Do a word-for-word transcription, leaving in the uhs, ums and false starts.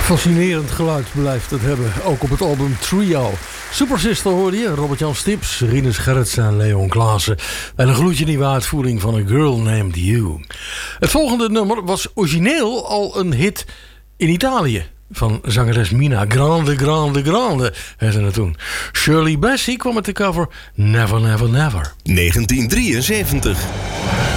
Fascinerend geluid blijft het hebben, ook op het album Trio. Super Sister hoorde je, Robert-Jan Stips, Rinus Gerritsen en Leon Klaassen. En een gloedje nieuwe uitvoering van A Girl Named You. Het volgende nummer was origineel al een hit in Italië. Van zangeres Mina. Grande, grande, grande, heette het toen. Shirley Bassey kwam met de cover Never, Never, Never. negentien drieënzeventig.